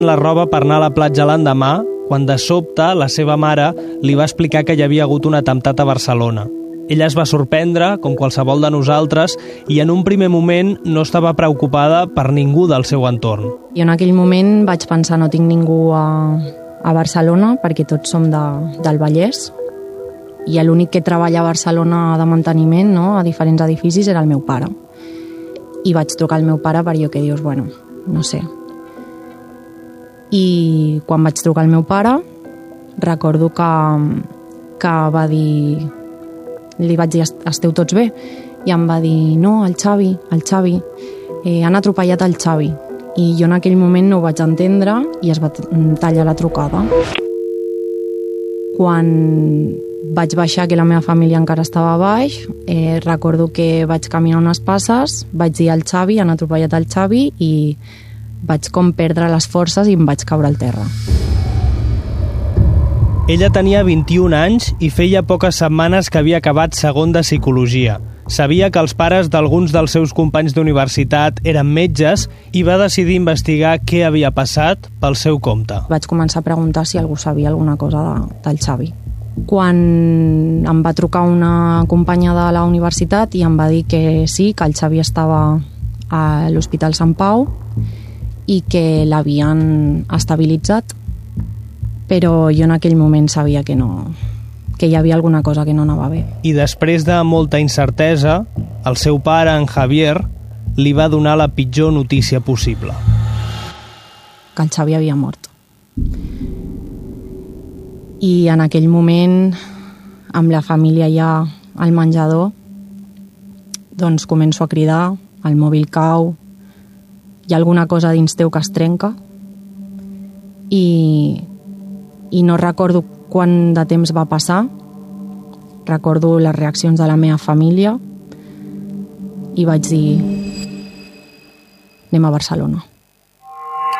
la roba per anar a la platja l'endemà, quan de sobte la seva mare li va explicar que hi havia hagut un atemptat a Barcelona. Ella es va sorprendre, com qualsevol de nosaltres, i en un primer moment no estava preocupada per ningú del seu entorn. Jo en aquell moment vaig pensar no tinc ningú a Barcelona, perquè tots som del Vallès, i l'únic que treballa a Barcelona de manteniment, no, a diferents edificis, era el meu pare. I vaig trucar al meu pare per allò que dius, bueno, no sé. I quan vaig trucar al meu pare, recordo que va dir... Li vaig dir, esteu tots bé? I em va dir, no, el Xavi, han atropellat el Xavi. I jo en aquell moment no ho vaig entendre i es va tallar la trucada. Quan vaig baixar, que la meva família encara estava a baix, recordo que vaig caminar unes passes, vaig dir al Xavi, han atropellat el Xavi, i vaig com perdre les forces i em vaig caure al terra. Ella tenia 21 anys i feia poques setmanes que havia acabat segon de psicologia. Sabia que els pares d'alguns dels seus companys d'universitat eren metges i va decidir investigar què havia passat pel seu compte. Vaig començar a preguntar si algú sabia alguna cosa del Xavi. Quan em va trucar una companya de la universitat i em va dir que sí, que el Xavi estava a l'Hospital Sant Pau i que l'havien estabilitzat, però jo en aquell moment sabia que hi havia alguna cosa que no anava bé. I després de molta incertesa, el seu pare, en Javier, li va donar la pitjor notícia possible. Que el Xavi havia mort. I en aquell moment, amb la família ja al menjador, doncs començo a cridar, el mòbil cau, hi ha alguna cosa dins teu que es trenca, i no recordo quant de temps va passar, recordo les reaccions de la meva família i vaig dir, anem a Barcelona.